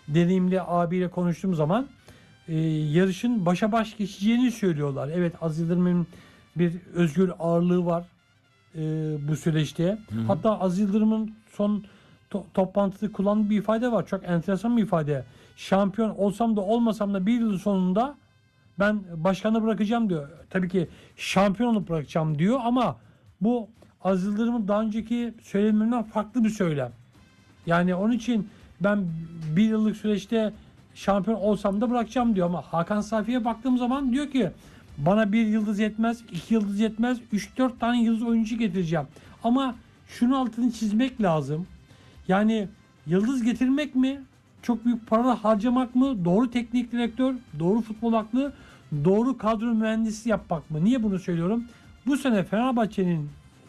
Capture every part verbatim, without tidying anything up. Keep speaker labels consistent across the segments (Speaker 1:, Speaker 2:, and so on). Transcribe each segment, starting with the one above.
Speaker 1: deneyimli abiyle konuştuğum zaman e, yarışın başa baş geçeceğini söylüyorlar. Evet, Aziz Yıldırım'ın bir özgür ağırlığı var e, bu süreçte. Hı hı. Hatta Aziz Yıldırım'ın son to- toplantıda kullandığı bir ifade var. Çok enteresan bir ifade. Şampiyon olsam da olmasam da bir yıl sonunda ben başkanı bırakacağım diyor. Tabii ki şampiyon olup bırakacağım diyor ama bu Aziz Yıldırım'ın daha önceki söylemlerinden farklı bir söylem. Yani onun için ben bir yıllık süreçte şampiyon olsam da bırakacağım diyor ama Hakan Safi'ye baktığım zaman diyor ki bana bir yıldız yetmez, iki yıldız yetmez, üç dört tane yıldız oyuncu getireceğim. Ama şunun altını çizmek lazım. Yani yıldız getirmek mi? Çok büyük para harcamak mı? Doğru teknik direktör, doğru futbol aklı, doğru kadro mühendisi yapmak mı? Niye bunu söylüyorum? Bu sene Fenerbahçe'nin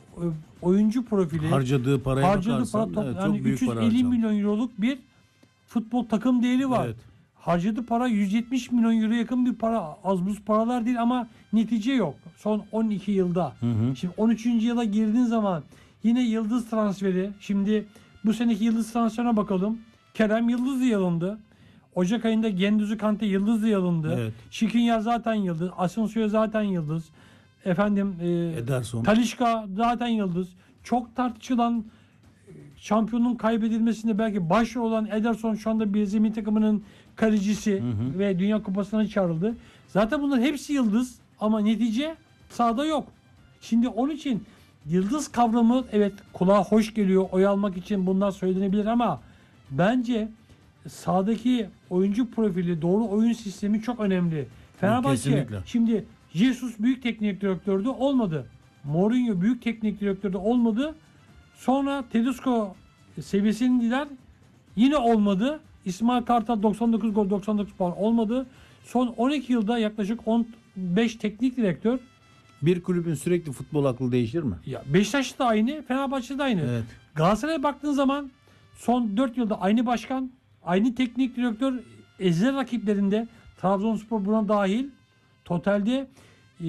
Speaker 1: oyuncu profili
Speaker 2: harcadığı paraya
Speaker 1: harcadığı
Speaker 2: bakarsan
Speaker 1: para top,
Speaker 2: evet,
Speaker 1: yani
Speaker 2: çok büyük
Speaker 1: üç yüz elli
Speaker 2: para harcamış.
Speaker 1: milyon euroluk bir futbol takım değeri var.
Speaker 2: Evet.
Speaker 1: Harcadığı para yüz yetmiş milyon euro yakın bir para. Az buz paralar değil ama netice yok. Son on iki yılda.
Speaker 2: Hı hı.
Speaker 1: Şimdi on üçüncü yıla girdiğin zaman yine yıldız transferi. Şimdi bu seneki yıldız transferine bakalım. Kerem Yıldız'la alındı. Ocak ayında Gendüzü Kante Yıldız'la alındı. Evet. Şikrinyar zaten yıldız. Asensio'ya zaten yıldız. Efendim e,
Speaker 2: Ederson.
Speaker 1: Talişka zaten yıldız. Çok tartışılan şampiyonun kaybedilmesinde belki başrol olan Ederson şu anda Brezilya milli takımının kalecisi hı hı. ve Dünya Kupası'na çağrıldı. Zaten bunların hepsi yıldız ama netice sahada yok. Şimdi onun için yıldız kavramı evet kulağa hoş geliyor. Oy almak için bunlar söylenebilir ama bence sahadaki oyuncu profili, doğru oyun sistemi çok önemli. Fenerbahçe kesinlikle. Şimdi Jesus büyük teknik direktördü, olmadı. Mourinho büyük teknik direktördü, olmadı. Sonra Tedesco seviyesindeler, yine olmadı. İsmail Kartal doksan dokuz gol doksan dokuz puan, olmadı. Son on iki yılda yaklaşık on beş teknik direktör.
Speaker 2: Bir kulübün sürekli futbol aklı değişir mi?
Speaker 1: Ya Beşiktaş'ta da aynı, Fenerbahçe'de aynı.
Speaker 2: Evet.
Speaker 1: Galatasaray'a baktığın zaman son dört yılda aynı başkan, aynı teknik direktör, ezilen rakiplerinde Trabzonspor buna dahil totalde e,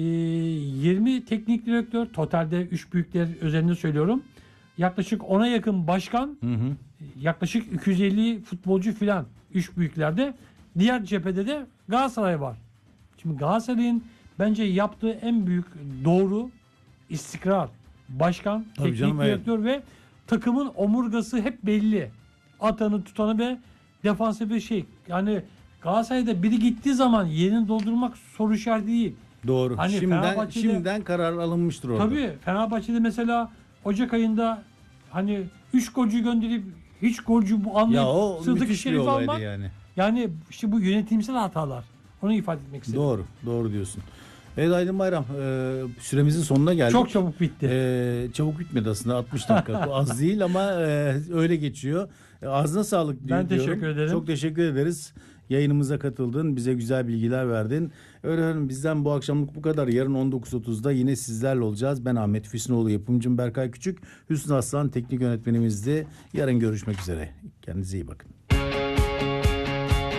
Speaker 1: yirmi teknik direktör, totalde üç büyükler özelinde söylüyorum. Yaklaşık ona yakın başkan, hı hı. yaklaşık iki yüz elli futbolcu filan üç büyüklerde. Diğer cephede de Galatasaray var. Şimdi Galatasaray'ın bence yaptığı en büyük doğru istikrar. Başkan, tabii teknik canım, direktör evet. ve takımın omurgası hep belli. Atanı, tutanı ve defansif bir şey. Yani Galatasaray'da biri gittiği zaman yerini doldurmak soru işareti değil.
Speaker 2: Doğru. Hani şimdiden, şimdiden karar alınmıştır orada.
Speaker 1: Tabii. Fenerbahçe'de mesela Ocak ayında hani üç golcü gönderip hiç golcü bu anlayıp sıradaki Şerif'i almak. Yani. yani işte bu yönetimsel hatalar. Onu ifade etmek istedim.
Speaker 2: Doğru. Doğru diyorsun. Evet Aydın Bayram, e, süremizin sonuna geldik.
Speaker 1: Çok çabuk bitti.
Speaker 2: E, çabuk bitmedi aslında, altmış dakika. Bu az değil ama e, öyle geçiyor. E, ağzına sağlık diyorum.
Speaker 1: Ben teşekkür ederim.
Speaker 2: Çok teşekkür ederiz. Yayınımıza katıldın, bize güzel bilgiler verdin. Öğrenim bizden bu akşamlık bu kadar. Yarın on dokuz otuzda yine sizlerle olacağız. Ben Ahmet Füsunoğlu, yapımcım Berkay Küçük, Hüsnü Aslan teknik yönetmenimizdi. Yarın görüşmek üzere. Kendinize iyi bakın.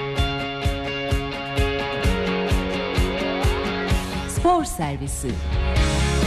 Speaker 3: Spor Servisi.